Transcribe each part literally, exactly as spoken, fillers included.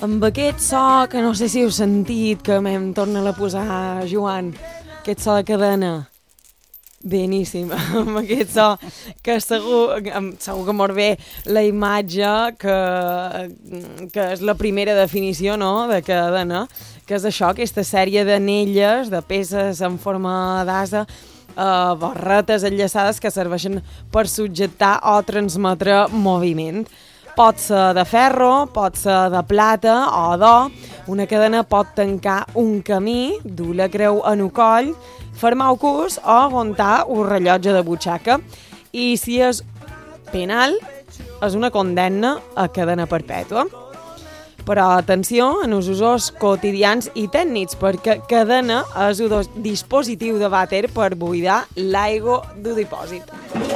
amb aquest so, que no sé si heu sentit, que m'hem tornat a posar, Joan, aquest so de cadena. Beníssim, amb aquest so, que segur, segur que mor bé la imatge, que, que és la primera definició, no?, de cadena, que és això, aquesta sèrie d'anelles, de peces en forma d'asa, eh, barretes enllaçades que serveixen per subjectar o transmetre moviment. Pot ser de ferro, pot ser de plata o d'or. Una cadena pot tancar un camí, dur la creu en un coll, fermar el cus o aguantar un rellotge de butxaca. I si és penal, és una condemna a cadena perpètua. Però atenció en els usos quotidians i tècnics, perquè cadena és un dispositiu de vàter per buidar l'aigua del dipòsit.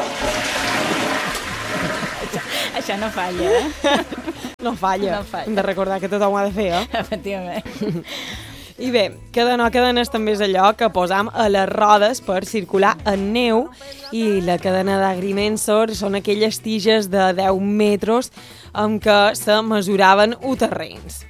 Això no falla, eh? No falla. No falla. Hem de recordar que tothom ho ha de fer, eh? Efectivament. I bé, cadena o cadenes també és allò que posam a les rodes per circular en neu, i la cadena d'agrimensor són aquelles tiges de deu metres amb què se mesuraven els terrenys.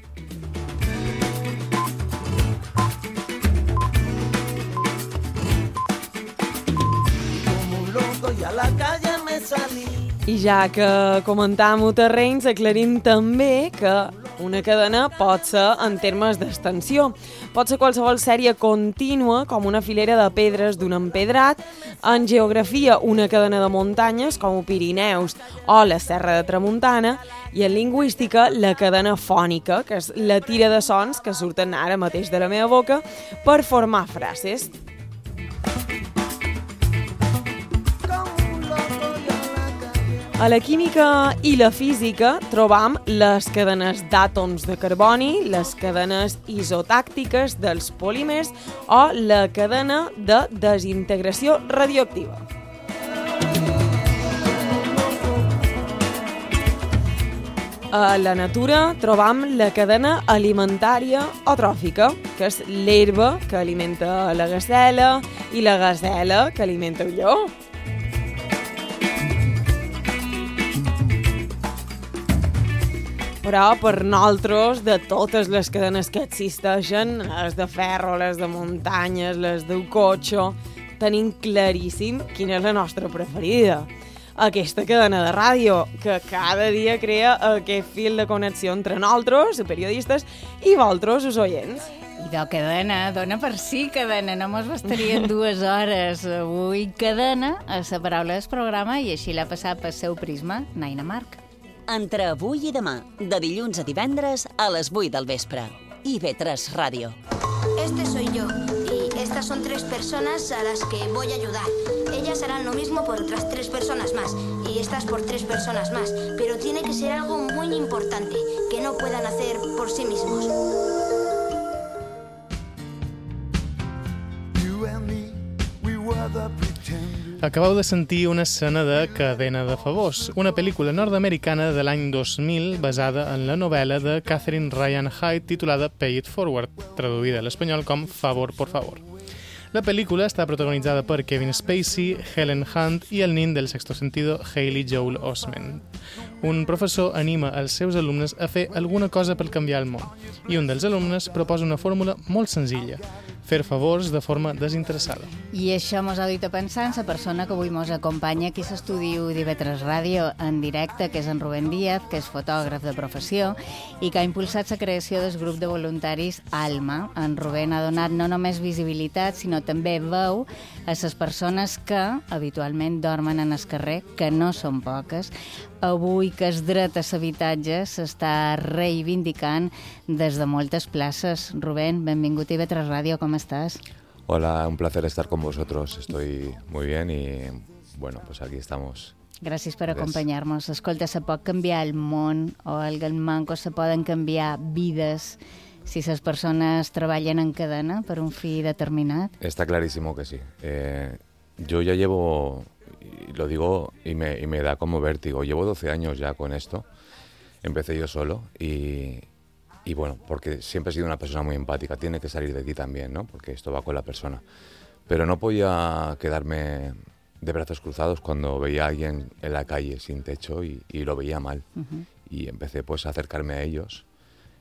I ja que comentàvem els terrenys, aclarim també que una cadena pot ser en termes d'extensió. Pot ser qualsevol sèrie contínua, com una filera de pedres d'un empedrat, en geografia una cadena de muntanyes, com els Pirineus o la Serra de Tramuntana, i en lingüística la cadena fònica, que és la tira de sons que surten ara mateix de la meva boca per formar frases. A la química i la física trobam les cadenes d'àtoms de carboni, les cadenes isotàctiques dels polímers o la cadena de desintegració radioactiva. A la natura trobam la cadena alimentària o tròfica, que és l'herba que alimenta la gacela i la gacela que alimenta el lleó. Però per nosaltres, de totes les cadenes que existeixen, les de ferro, les de muntanyes, les del cotxe, tenim claríssim quina és la nostra preferida. Aquesta cadena de ràdio, que cada dia crea aquest fil de connexió entre nosaltres, els periodistes, i vosaltres, els oients. I de cadena, dona per si cadena, no mos bastarien dues hores. Avui cadena és la paraula del programa i així l'ha passat pel seu prisma Naina Marc. Entre avui i demà, de dilluns a divendres a les vuit del vespre. I ve tres Ràdio. Este soy yo, y estas son tres personas a las que voy a ayudar. Ellas harán lo mismo por otras tres personas más, y estas por tres personas más. Pero tiene que ser algo muy importante, que no puedan hacer por sí mismos. Acabeu de sentir una escena de Cadena de favors, una pel·lícula nord-americana de l'any dos mil basada en la novel·la de Catherine Ryan Hyde titulada Pay It Forward, traduïda a l'espanyol com Favor por favor. La pel·lícula està protagonitzada per Kevin Spacey, Helen Hunt i el nin del sexto sentido, Haley Joel Osment. Un professor anima els seus alumnes a fer alguna cosa per canviar el món, i un dels alumnes proposa una fórmula molt senzilla: fer favors de forma desinteressada. I això mos ha dit a pensar en la persona que avui mos acompanya aquí a l'estudi d'I V tres Ràdio en directe, que és en Rubén Díaz, que és fotògraf de professió i que ha impulsat la creació del grup de voluntaris Alma. En Rubén ha donat no només visibilitat, sinó també veu a les persones que habitualment dormen en el carrer, que no són poques. Avui que el dret a l'habitatge s'està reivindicant des de moltes places. Rubén, benvingut a I V tres Ràdio, com estàs? Hola, un placer estar con vosotros. Estoy muy bien y, bueno, pues aquí estamos. Gràcies per acompanyar-nos. Escolta, se pot canviar el món o el manco, se poden canviar vides si les persones treballen en cadena per un fi determinat? Está clarísimo que sí. Eh, yo ya llevo, y lo digo y me, y me da como vértigo, llevo doce años ya con esto. Empecé yo solo y, y bueno, porque siempre he sido una persona muy empática, tiene que salir de ti también, ¿no? Porque esto va con la persona. Pero no podía quedarme de brazos cruzados cuando veía a alguien en la calle sin techo y, y lo veía mal. Uh-huh. Y empecé pues a acercarme a ellos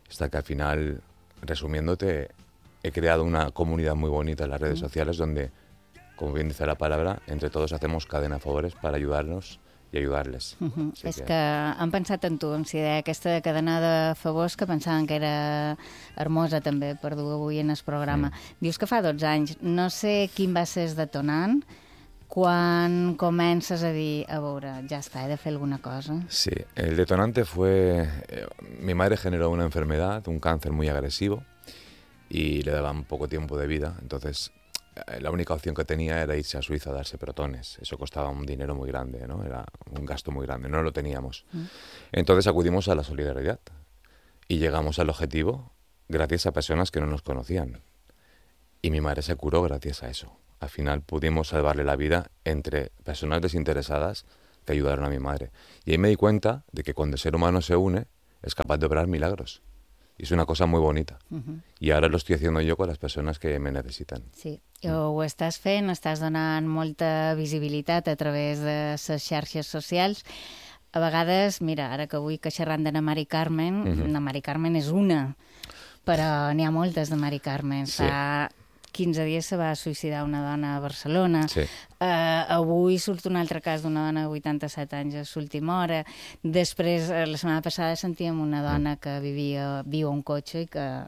hasta que al final, resumiéndote, he creado una comunidad muy bonita en las redes sociales donde, como bien dice la palabra, entre todos hacemos cadena de favores para ayudarnos i ayudarles. Uh -huh. Sí És que... que han pensat en tu, en si deia aquesta cadena de favors que pensaven que era hermosa també per dur avui en el programa. Mm. Dius que fa dotze anys. No sé quin va ser el detonant quan comences a dir, a veure, ja està, he de fer alguna cosa. Sí, el detonante fue... Eh, mi madre generó una enfermedad, un cáncer muy agresivo y le daban poco tiempo de vida, entonces... La única opción que tenía era irse a Suiza a darse protones. Eso costaba un dinero muy grande, ¿no? Era un gasto muy grande, no lo teníamos. Mm. Entonces acudimos a la solidaridad y llegamos al objetivo gracias a personas que no nos conocían. Y mi madre se curó gracias a eso. Al final pudimos salvarle la vida entre personas desinteresadas que ayudaron a mi madre. Y ahí me di cuenta de que cuando el ser humano se une es capaz de obrar milagros. Y es una cosa muy bonita. Uh-huh. I ara lo estoy haciendo yo con las personas que me necesitan. Sí, mm. ho estàs fent, estàs donant molta visibilitat a través de les xarxes socials. A vegades, mira, ara que avui que xerrant de na Mari Carmen, uh-huh. na Mari Carmen és una, però n'hi ha moltes de Mari Carmen. Sí. Fa quinze dies se va suïcidar una dona a Barcelona. Sí. Uh, avui surt un altre cas d'una dona de vuitanta-set anys a l'última hora. Després, la setmana passada sentíem una dona que vivia, viu a un cotxe i que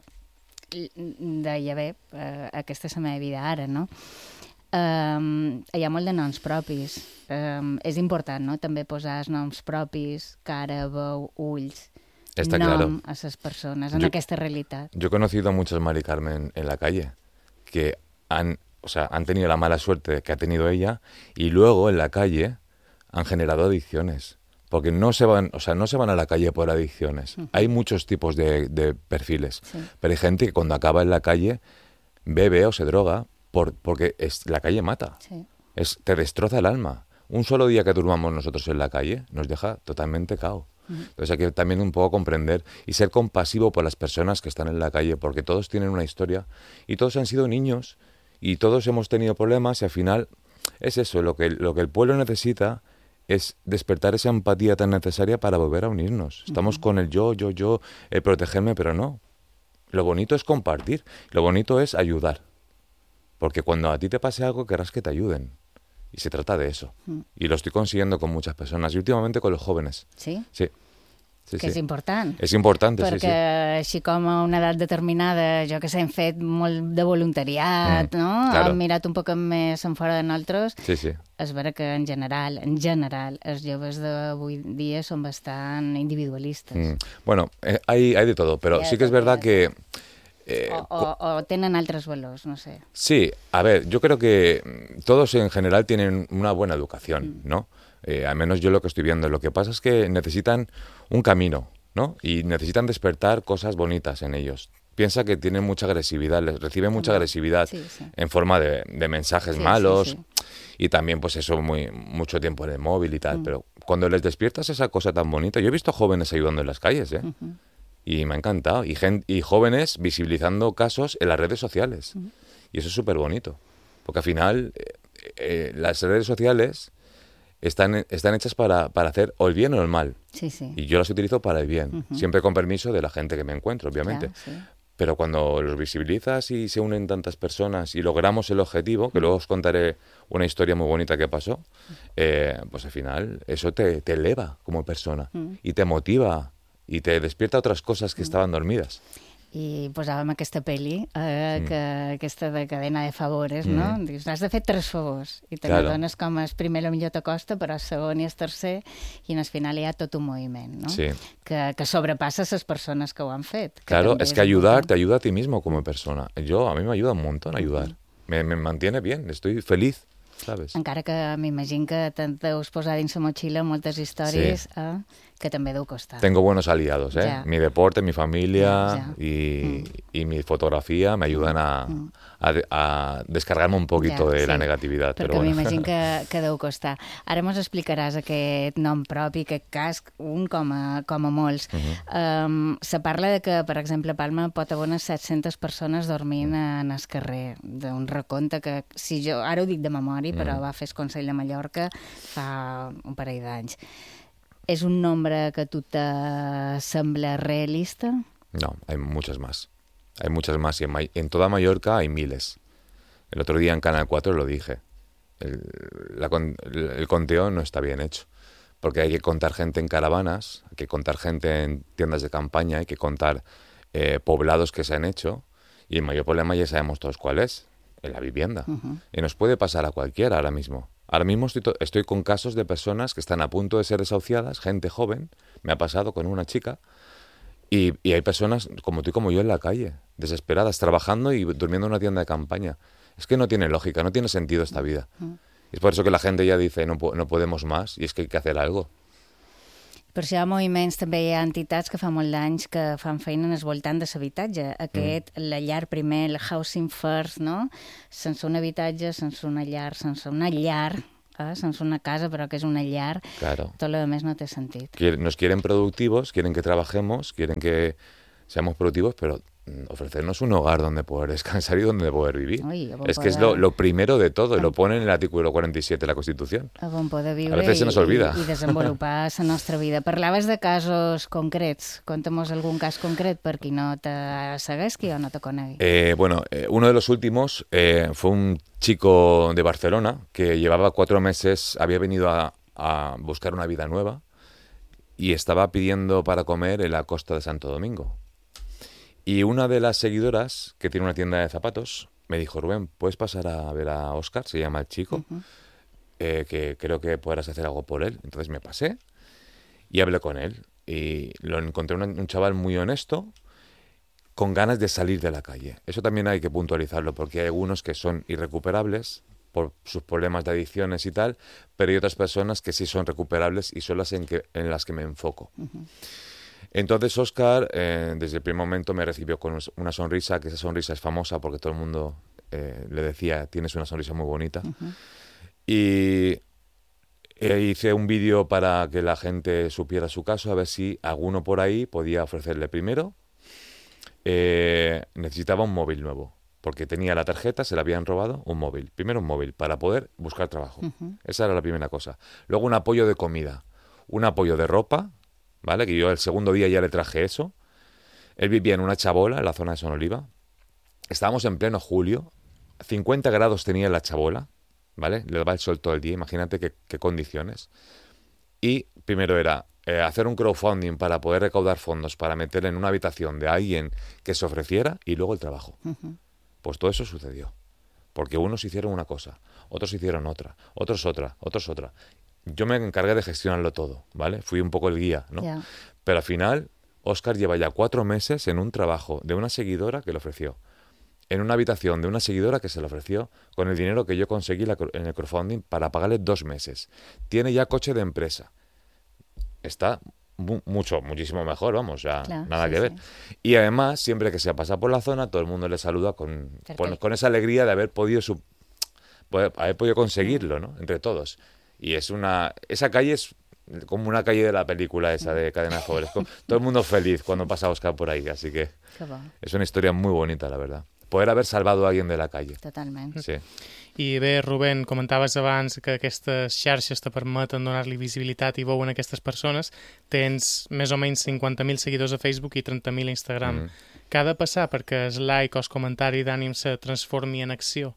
deia, bé, uh, aquesta és la meva vida ara, no? Um, hi ha molt de noms propis. Um, és important, no?, també posar els noms propis, cara, veu, ulls, Está nom claro. a les persones, en yo, aquesta realitat. Yo he conocido a muchas Mari Carmen en la calle que han, o sea, han tenido la mala suerte que ha tenido ella y luego en la calle han generado adicciones. Porque no se van, o sea, no se van a la calle por adicciones. Uh-huh. Hay muchos tipos de, de perfiles. Sí. Pero hay gente que cuando acaba en la calle bebe o se droga por, porque es, la calle mata. Sí. Es, te destroza el alma. Un solo día que durmamos nosotros en la calle nos deja totalmente cao. Uh-huh. Entonces hay que también un poco comprender y ser compasivo por las personas que están en la calle, porque todos tienen una historia y todos han sido niños y todos hemos tenido problemas y al final es eso, lo que, lo que el pueblo necesita es despertar esa empatía tan necesaria para volver a unirnos. Estamos uh-huh. con el yo, yo, yo, el protegerme, pero no. Lo bonito es compartir, lo bonito es ayudar, porque cuando a ti te pase algo querrás que te ayuden. Y se trata de eso. Mm. Y lo estoy consiguiendo con muchas personas. Y últimamente con los jóvenes. Sí? Sí. Sí, que sí. és important. És important, perquè sí, sí. Perquè així com a una edat determinada, jo que sé, hem fet molt de voluntariat, mm, no? Claro. Hem mirat un poc més en fora de nosaltres. Sí, sí. És vera que en general, en general, els joves d'avui dia són bastant individualistes. Mm. Bueno, eh, hay, hay de todo, pero yeah, sí que es verdad que... Eh, o, o, o tienen otros valores, no sé. Sí, a ver, yo creo que todos en general tienen una buena educación, ¿no? Eh, al menos yo lo que estoy viendo. Lo que pasa es que necesitan un camino, ¿no? Y necesitan despertar cosas bonitas en ellos. Piensa que tienen mucha agresividad, les reciben mucha agresividad sí, sí. en forma de, de mensajes sí, malos sí, sí. y también pues eso, muy, mucho tiempo en el móvil y tal. Mm. Pero cuando les despiertas esa cosa tan bonita, yo he visto jóvenes ayudando en las calles, ¿eh? Uh-huh. Y me ha encantado. Y, gen- y jóvenes visibilizando casos en las redes sociales. Uh-huh. Y eso es súper bonito. Porque al final eh, eh, las redes sociales están, están hechas para, para hacer o el bien o el mal. Sí, sí. Y yo las utilizo para el bien. Uh-huh. Siempre con permiso de la gente que me encuentro, obviamente. Claro, sí. Pero cuando los visibilizas y se unen tantas personas y logramos el objetivo, que luego os contaré una historia muy bonita que pasó, eh, pues al final eso te, te eleva como persona uh-huh. y te motiva i te despierta otras cosas que mm. estaban dormidas. I posàvem aquesta pel·li, eh, mm. que, aquesta de cadena de favores, mm. no? Dius, has de fer tres favors, i te claro. n'adones com el primer millor t'acosta, però el segon i el tercer, i al final hi ha tot un moviment, no? Sí. Que, que sobrepassa les persones que ho han fet. Que claro, es que ayudar te ayuda a ti mismo como persona. Yo, a mí me ayuda un montón ayudar. Mm. Me, me mantiene bien, estoy feliz. ¿Sabes? Encara que m'imagino que te'n deus posar dins la motxilla moltes històries sí. eh, que també deu costar. Tengo buenos aliados, ¿eh? Ya. Mi deporte, mi familia ya, ya. Y, mm. y mi fotografía me ayudan a, mm. a, a descargarme un poquito ja, de sí. la negativitat. Perquè però bueno. m'imagino que, que deu costar. Ara mos explicaràs aquest nom propi, aquest casc, un com a, com a molts. Uh-huh. Um, se parla de que, per exemple, a Palma pot haver unes set-centes persones dormint en el carrer, d'un recompte que, si jo ara ho dic de memòria, però mm. va fer el Consell de Mallorca fa un parell d'anys. És un nombre que a tu te sembla realista? No, hay muchas más. Hay muchas más y en, Ma- en toda Mallorca hay miles. El otro día en Canal cuatro lo dije. El, la con- el- el conteo no está bien hecho. Porque hay que contar gente en caravanas, hay que contar gente en tiendas de campaña, hay que contar eh, poblados que se han hecho. Y el mayor problema ya sabemos todos cuál es, en la vivienda. Uh-huh. Y nos puede pasar a cualquiera ahora mismo. Ahora mismo estoy, to- estoy con casos de personas que están a punto de ser desahuciadas, gente joven, me ha pasado con una chica, y, y hay personas como tú y como yo en la calle, desesperadas, trabajando y durmiendo en una tienda de campaña. Es que no tiene lógica, no tiene sentido esta vida. Uh-huh. Y es por eso que la gente ya dice, no, po- no podemos más, y es que hay que hacer algo. Per això hi ha moviments, també hi ha entitats que fa molt d'anys que fan feina en el voltant de l'habitatge. Aquest, mm. la llar primer, el housing first, no? Sense un habitatge, sense una llar, sense una llar, eh? sense una casa, però que és una llar, Claro. tot lo demás no té sentit. Quier- Nos quieren productivos, quieren que trabajemos, quieren que seamos productivos, pero mm, ofrecernos un hogar donde poder descansar y donde poder vivir. Ui, a bon Es que es poder- lo, lo primero de todo, y lo pone en el artículo cuarenta y siete de la Constitución. A on poder viure A veces se nos olvida. i, i desenvolupar la nostra vida. Parlaves de casos concrets. Conta'm algun cas concret per qui no te seguesqui o no te conegui. Eh, bueno, eh, uno de los últimos eh, fue un chico de Barcelona que llevaba cuatro meses, había venido a, a buscar una vida nueva y estaba pidiendo para comer en la costa de Santo Domingo. Y una de las seguidoras, que tiene una tienda de zapatos, me dijo, Rubén, ¿puedes pasar a ver a Óscar? Se llama el chico, Uh-huh. eh, que creo que podrás hacer algo por él. Entonces me pasé y hablé con él. Y lo encontré un, un chaval muy honesto, con ganas de salir de la calle. Eso también hay que puntualizarlo, porque hay algunos que son irrecuperables por sus problemas de adicciones y tal, pero hay otras personas que sí son recuperables y son las en, que, en las que me enfoco. Uh-huh. Entonces Óscar, eh, desde el primer momento me recibió con una sonrisa, que esa sonrisa es famosa porque todo el mundo eh, le decía, tienes una sonrisa muy bonita. Uh-huh. Y eh, hice un vídeo para que la gente supiera su caso, a ver si alguno por ahí podía ofrecerle primero. Eh, necesitaba un móvil nuevo, porque tenía la tarjeta, se la habían robado, un móvil. Primero un móvil, para poder buscar trabajo. Uh-huh. Esa era la primera cosa. Luego un apoyo de comida, un apoyo de ropa, ¿vale? Que yo el segundo día ya le traje eso. Él vivía en una chabola, en la zona de Sonoliva. Estábamos en pleno julio, cincuenta grados tenía la chabola, ¿vale? Le daba el sol todo el día, imagínate qué, qué condiciones. Y primero era eh, hacer un crowdfunding para poder recaudar fondos para meter en una habitación de alguien que se ofreciera y luego el trabajo. Uh-huh. Pues todo eso sucedió. Porque unos hicieron una cosa, otros hicieron otra, otros otra, otros otra. Yo me encargué de gestionarlo todo, ¿vale? Fui un poco el guía, ¿no? Yeah. Pero al final, Óscar lleva ya cuatro meses en un trabajo de una seguidora que le ofreció. En una habitación de una seguidora que se le ofreció con el dinero que yo conseguí la- en el crowdfunding para pagarle dos meses. Tiene ya coche de empresa. Está mu- mucho, muchísimo mejor, vamos, ya Claro, nada sí, que ver. sí. Y además, siempre que se pasa por la zona, todo el mundo le saluda con, Perfecto. con, con esa alegría de haber podido, su- poder- haber podido conseguirlo, ¿no? Entre todos. Y es una... Esa calle es como una calle de la película esa de Cadena de Favores. Con- Todo el mundo feliz cuando pasa Óscar por ahí, así que Que bo, es una historia muy bonita, la verdad. Poder haber salvado a alguien de la calle. totalment. Sí. I bé, Rubén, comentaves abans que aquestes xarxes te permeten donar-li visibilitat i veuen aquestes persones. Tens més o menys cinquanta mil seguidors a Facebook i trenta mil a Instagram. Mm. Què ha de passar perquè el like o el comentari d'ànim se transformi en acció?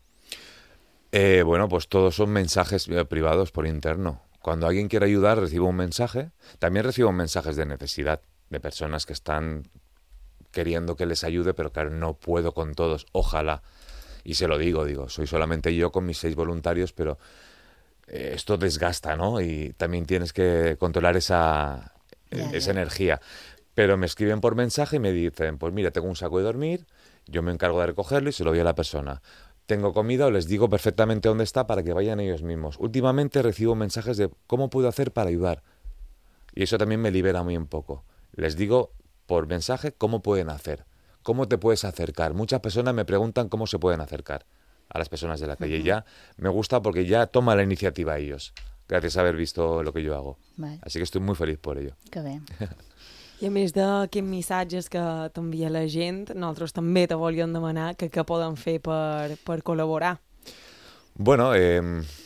Eh, bueno, pues todos son mensajes eh, privados por interno. Cuando alguien quiere ayudar, recibe un mensaje. También recibo mensajes de necesidad, de personas que están queriendo que les ayude, pero claro, no puedo con todos. Ojalá. Y se lo digo, digo, soy solamente yo con mis seis voluntarios, pero eh, esto desgasta, ¿no? Y también tienes que controlar esa, eh, Ya, esa ya. energía. Pero me escriben por mensaje y me dicen, pues mira, tengo un saco de dormir, yo me encargo de recogerlo y se lo doy a la persona. Tengo comida o les digo perfectamente dónde está para que vayan ellos mismos. Últimamente recibo mensajes de cómo puedo hacer para ayudar. Y eso también me libera muy un poco. Les digo por mensaje cómo pueden hacer, cómo te puedes acercar. Muchas personas me preguntan cómo se pueden acercar a las personas de la calle. Ya me gusta porque ya toma la iniciativa ellos, gracias a haver visto lo que yo hago. Vale, Así que estoy muy feliz por ello. que bé. I a més d'aquests missatges que t'envia la gent, nosaltres també te volíem demanar que què podem fer per, per col·laborar. Bueno, eh,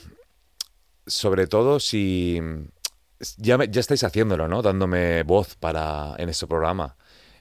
sobre todo si ya, me- ya estáis haciéndolo, ¿no? Dándome voz para en este programa.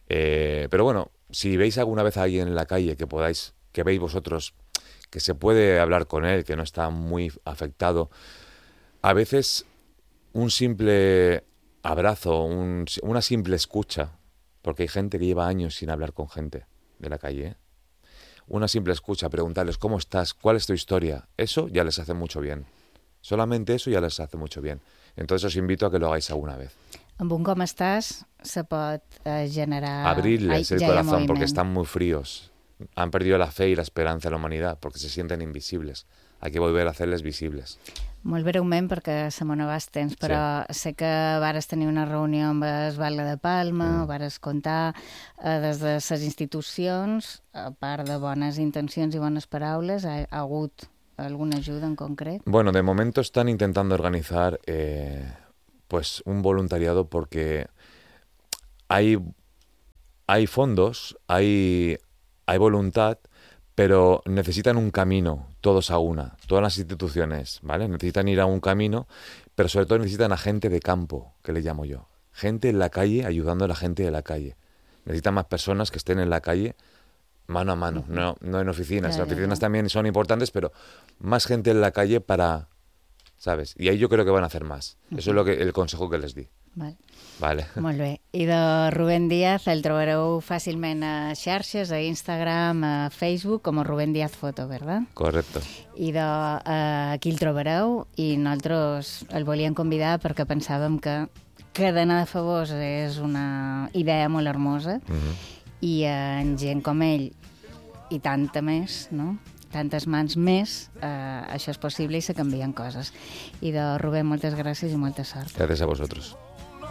Eh, pero bueno, si veis alguna vez a alguien en la calle que podáis, que veis vosotros que se puede hablar con él, que no está muy afectado, a veces un simple abrazo, un, una simple escucha, porque hay gente que lleva años sin hablar con gente de la calle, ¿eh? Una simple escucha, preguntarles cómo estás, cuál es tu historia, eso ya les hace mucho bien. Solamente eso ya les hace mucho bien. Entonces os invito a que lo hagáis alguna vez. Amb un com estàs se pot eh, generar... Abrirles Ai, el ja hi ha corazón moviment. porque están muy fríos. Han perdido la fe y la esperanza en la humanidad porque se sienten invisibles. Hay que volver a hacerles visibles. Molt breument, perquè se me n'abast temps, però sí. Sé que vares tenir una reunió amb el Batlle de Palma, mm. vares contar eh, des de les institucions, a part de bones intencions i bones paraules, ha, ha hagut alguna ajuda en concret? Bueno, de momento están intentando organizar eh, pues un voluntariado porque hay, hay fondos, hay, hay voluntad, pero necesitan un camino, todos a una, todas las instituciones, ¿vale? Necesitan ir a un camino, pero sobre todo necesitan a gente de campo, que le llamo yo. Gente en la calle ayudando a la gente de la calle. Necesitan más personas que estén en la calle mano a mano, uh-huh. no, no en oficinas. Claro, Las oficinas claro. también son importantes, pero más gente en la calle para, ¿sabes? Y ahí yo creo que van a hacer más. Uh-huh. Eso es lo que, el consejo que les di. Vale. Vale. Molt bé. I de Rubén Díaz el trobareu fàcilment a xarxes, a Instagram, a Facebook, com a Rubén Díaz Foto, ¿verdad? Correcto. I de, eh, aquí el trobareu i nosaltres el volíem convidar perquè pensàvem que Cadena de Favors és una idea molt hermosa Uh-huh. i en gent com ell i tanta més, no? Tantes mans més, eh, això és possible i se canvien coses. I de Rubén, moltes gràcies i molta sort. Gracias a vosotros.